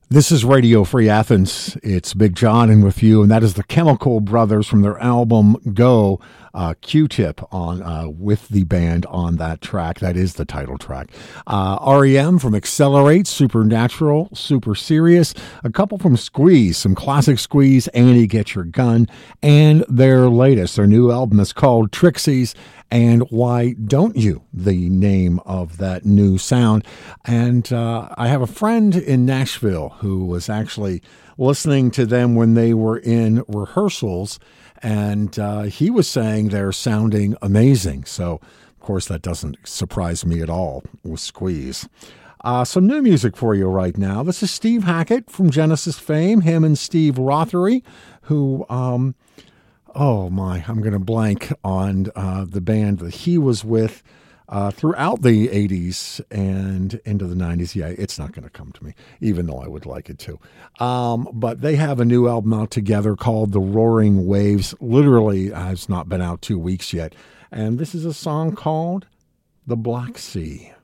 This is Radio Free Athens. It's Big John in with you, and that is the Chemical Brothers from their album Go. Q-Tip on with the band on that track. That is the title track. REM from Accelerate, Supernatural, Super Serious. A couple from Squeeze, some classic Squeeze, Annie Get Your Gun, and their latest, their new album is called Trixies. And Why Don't You, the name of that new sound. And I have a friend in Nashville who was actually listening to them when they were in rehearsals, and he was saying they're sounding amazing. So, of course, that doesn't surprise me at all with Squeeze. Some new music for you right now. This is Steve Hackett from Genesis fame, him and Steve Rothery, who... oh my, I'm going to blank on the band that he was with throughout the 80s and into the 90s. Yeah, it's not going to come to me, even though I would like it to. But they have a new album out together called The Roaring Waves. Literally has not been out 2 weeks yet. And this is a song called The Black Sea.